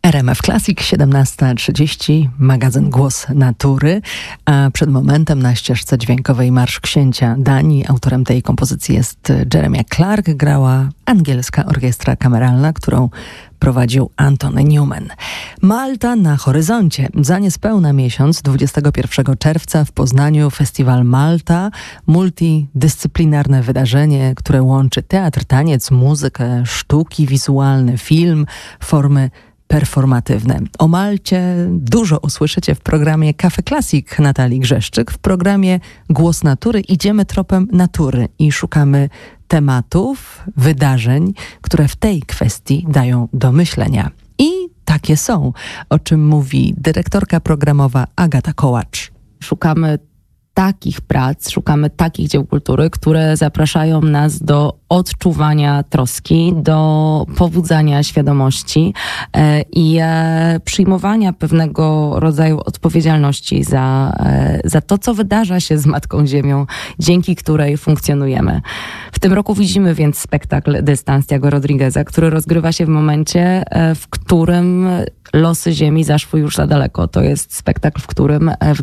RMF Classic, 17:30, magazyn Głos Natury, a przed momentem na ścieżce dźwiękowej Marsz Księcia Danii. Autorem tej kompozycji jest Jeremiah Clark, grała angielska orkiestra kameralna, którą prowadził Anthony Newman. Malta na horyzoncie. Za niespełna miesiąc, 21 czerwca w Poznaniu Festiwal Malta, multidyscyplinarne wydarzenie, które łączy teatr, taniec, muzykę, sztuki wizualne, film, formy performatywne. O Malcie dużo usłyszycie w programie Cafe Classic Natalii Grzeszczyk. W programie Głos Natury idziemy tropem natury i szukamy tematów, wydarzeń, które w tej kwestii dają do myślenia. I takie są, o czym mówi dyrektorka programowa Agata Kołacz. Szukamy takich prac, szukamy takich dzieł kultury, które zapraszają nas do odczuwania troski, do pobudzania świadomości i przyjmowania pewnego rodzaju odpowiedzialności za to, co wydarza się z Matką Ziemią, dzięki której funkcjonujemy. W tym roku widzimy więc spektakl Dystans Tiago Rodrigueza, który rozgrywa się w momencie, w którym losy Ziemi zaszły już za daleko. To jest spektakl, w którym w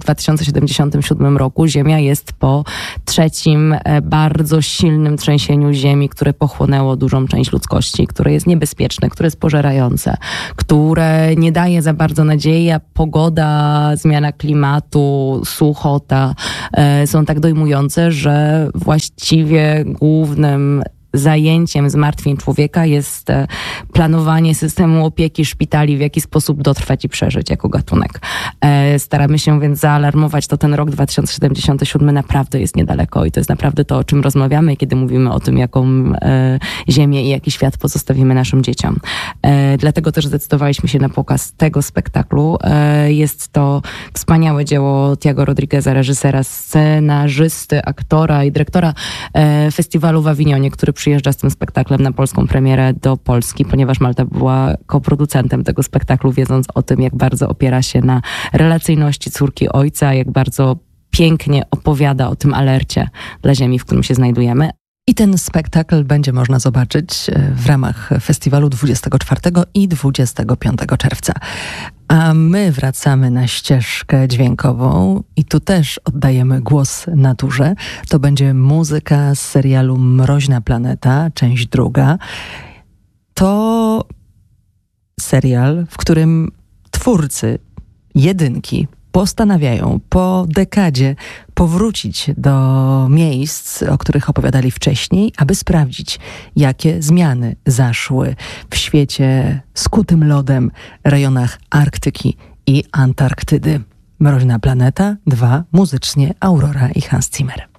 2077 roku Ziemia jest po trzecim bardzo silnym trzęsieniu Ziemi, które pochłonęło dużą część ludzkości, które jest niebezpieczne, które jest pożerające, które nie daje za bardzo nadziei, a pogoda, zmiana klimatu, suchota są tak dojmujące, że właściwie głównym zajęciem zmartwień człowieka jest planowanie systemu opieki szpitali, w jaki sposób dotrwać i przeżyć jako gatunek. Staramy się więc zaalarmować, to ten rok 2077 naprawdę jest niedaleko i to jest naprawdę to, o czym rozmawiamy, kiedy mówimy o tym, jaką ziemię i jaki świat pozostawimy naszym dzieciom. Dlatego też zdecydowaliśmy się na pokaz tego spektaklu. Jest to wspaniałe dzieło Tiago Rodrigueza, reżysera, scenarzysty, aktora i dyrektora festiwalu w Awinionie, który przyjeżdża z tym spektaklem na polską premierę do Polski, ponieważ Malta była koproducentem tego spektaklu, wiedząc o tym, jak bardzo opiera się na relacyjności córki ojca, jak bardzo pięknie opowiada o tym alercie dla ziemi, w którym się znajdujemy. I ten spektakl będzie można zobaczyć w ramach festiwalu 24 i 25 czerwca. A my wracamy na ścieżkę dźwiękową i tu też oddajemy głos naturze. To będzie muzyka z serialu Mroźna Planeta, część 2. To serial, w którym twórcy jedynki postanawiają po dekadzie powrócić do miejsc, o których opowiadali wcześniej, aby sprawdzić, jakie zmiany zaszły w świecie skutym lodem, rejonach Arktyki i Antarktydy. Mroźna Planeta 2, muzycznie Aurora i Hans Zimmer.